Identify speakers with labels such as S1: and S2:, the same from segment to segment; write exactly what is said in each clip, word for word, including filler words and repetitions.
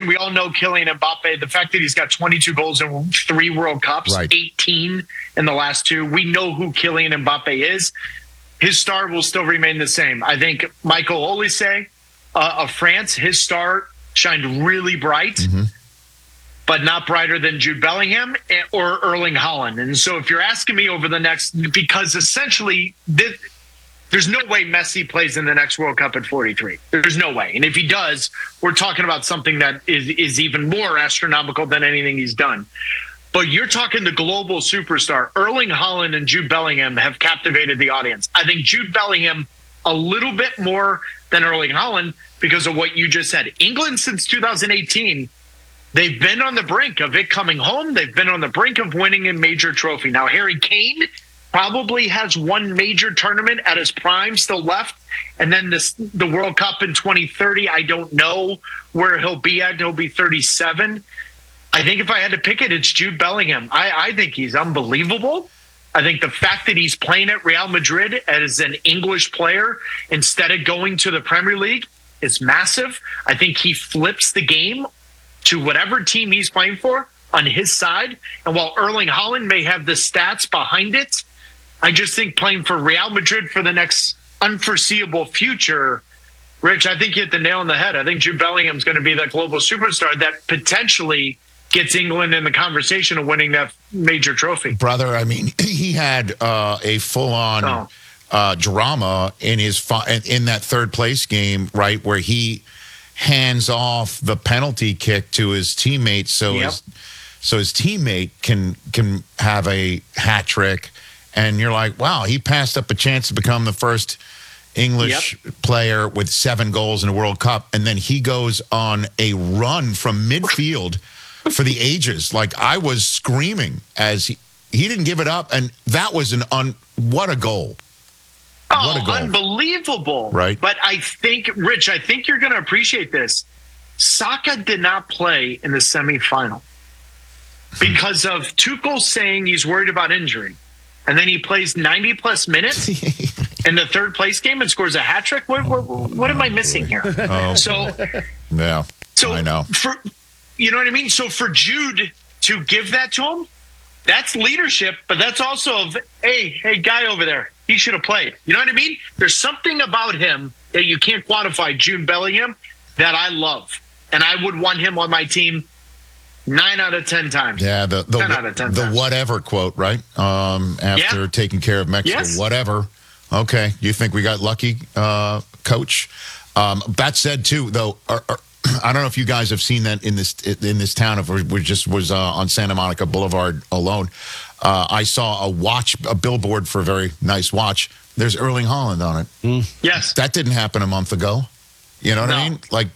S1: we all know Kylian Mbappe, the fact that he's got twenty-two goals in three World Cups,
S2: right.
S1: eighteen in the last two. We know who Kylian Mbappe is. His star will still remain the same. I think Michael Olise uh, of France, his star shined really bright, mm-hmm. but not brighter than Jude Bellingham or Erling Haaland. And so if you're asking me over the next, because essentially this, there's no way Messi plays in the next World Cup at forty-three. There's no way. And if he does, we're talking about something that is, is even more astronomical than anything he's done. But you're talking the global superstar. Erling Haaland and Jude Bellingham have captivated the audience. I think Jude Bellingham a little bit more than Erling Haaland because of what you just said. England since two thousand eighteen, they've been on the brink of it coming home. They've been on the brink of winning a major trophy. Now, Harry Kane probably has one major tournament at his prime still left. And then this, the World Cup in twenty thirty, I don't know where he'll be at. He'll be thirty-seven. I think if I had to pick it, it's Jude Bellingham. I, I think he's unbelievable. I think the fact that he's playing at Real Madrid as an English player instead of going to the Premier League is massive. I think he flips the game to whatever team he's playing for on his side. And while Erling Haaland may have the stats behind it, I just think playing for Real Madrid for the next unforeseeable future, Rich, I think you hit the nail on the head. I think Jude Bellingham's going to be that global superstar that potentially gets England in the conversation of winning that major trophy.
S2: Brother, I mean, he had uh, a full-on oh. uh, drama in his fi- in that third place game, right, where he hands off the penalty kick to his teammate, so
S1: yep.
S2: his so his teammate can can have a hat trick, and you're like, wow, he passed up a chance to become the first English yep. player with seven goals in a World Cup, and then he goes on a run from midfield for the ages. Like, I was screaming as he, he didn't give it up, and that was an un what a goal.
S1: Oh,
S2: what a goal.
S1: Unbelievable.
S2: Right.
S1: But I think, Rich, I think you're going to appreciate this. Saka did not play in the semifinal because of Tuchel saying he's worried about injury. And then he plays ninety plus minutes in the third place game and scores a hat trick. What, what, what am I missing here?
S2: Oh.
S1: So,
S2: yeah,
S1: so
S2: I know.
S1: For, you know what I mean? So for Jude to give that to him, that's leadership, but that's also of, hey, hey, guy over there, he should have played. You know what I mean? There's something about him that you can't quantify, Jude Bellingham, that I love. And I would want him on my team nine out of ten times.
S2: Yeah, the the,
S1: ten out of ten
S2: the
S1: times.
S2: Whatever quote, right? Um, after
S1: yeah.
S2: taking care of Mexico,
S1: yes.
S2: whatever. Okay, you think we got lucky, uh, Coach? Um, that said, too, though, are, are, I don't know if you guys have seen that in this in this town. If we just was uh, on Santa Monica Boulevard alone, uh, I saw a watch, a billboard for a very nice watch. There's Erling Haaland on it.
S1: Mm. Yes,
S2: that didn't happen a month ago. You know what
S1: no.
S2: I mean? Like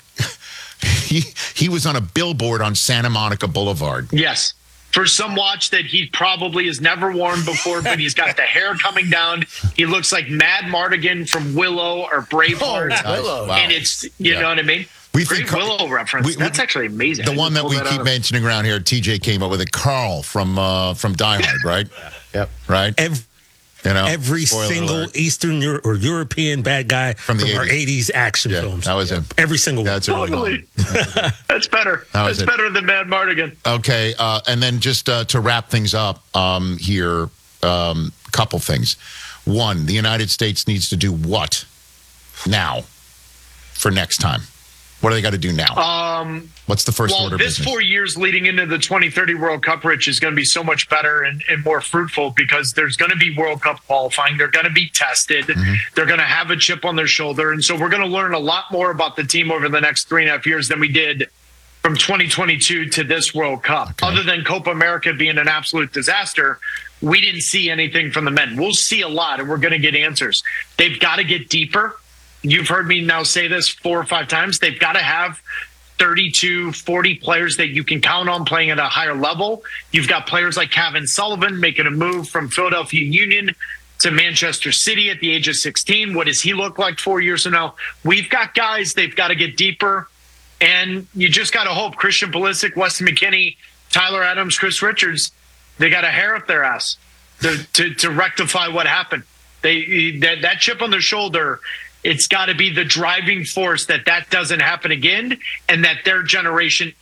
S2: he he was on a billboard on Santa Monica Boulevard.
S1: Yes. For some watch that he probably has never worn before, but he's got the hair coming down. He looks like Mad Mardigan from Willow or Braveheart.
S2: Oh, Willow. Wow.
S1: And it's, you
S2: yeah.
S1: know what I mean?
S2: We
S1: Great
S2: think
S1: Willow reference. We, That's actually amazing.
S2: The one that we
S1: that
S2: keep
S1: out.
S2: mentioning around here, T J came up with it. Carl from uh, from Die Hard, right?
S3: Yep.
S2: Right?
S3: Every,
S2: you know,
S3: every single
S2: alert.
S3: Eastern Euro- or European bad guy
S2: from, the
S3: from our eighties action
S2: yeah,
S3: films.
S2: That was
S3: yeah.
S2: him.
S3: Every single
S2: That's
S3: one.
S2: Totally.
S1: That's better. That That's it. better than Mad Mardigan.
S2: Okay, uh, and then just uh, to wrap things up um, here, a um, couple things. One, the United States needs to do what now for next time? What do they got to do now?
S1: Um,
S2: What's the first
S1: well,
S2: order?
S1: This
S2: business?
S1: four years leading into the twenty thirty World Cup, Rich, is going to be so much better and, and more fruitful because there's going to be World Cup qualifying. They're going to be tested. Mm-hmm. They're going to have a chip on their shoulder. And so we're going to learn a lot more about the team over the next three and a half years than we did from twenty twenty-two to this World Cup. Okay. Other than Copa America being an absolute disaster, we didn't see anything from the men. We'll see a lot, and we're going to get answers. They've got to get deeper. You've heard me now say this four or five times. They've got to have thirty-two, forty players that you can count on playing at a higher level. You've got players like Kevin Sullivan making a move from Philadelphia Union to Manchester City at the age of sixteen. What does he look like four years from now? We've got guys. They've got to get deeper. And you just got to hope Christian Pulisic, Weston McKennie, Tyler Adams, Chris Richards, they got a hair up their ass to, to, to rectify what happened. They that, that chip on their shoulder, it's got to be the driving force that that doesn't happen again and that their generation